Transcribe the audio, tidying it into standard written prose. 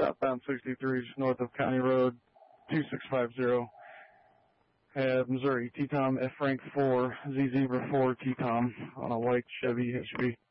southbound 63, north of County Road 2650. Have Missouri T-Tom F Frank 4, Z Zebra 4 T-Tom on a white Chevy HB.